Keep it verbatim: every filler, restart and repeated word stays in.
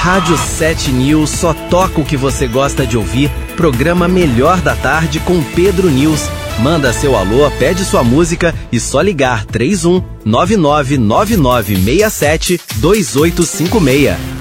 Rádio sete News só toca o que você gosta de ouvir. Programa Melhor da Tarde com Pedro News. Manda seu alô, pede sua música e só ligar três um nove nove nove nove seis sete dois oito cinco seis.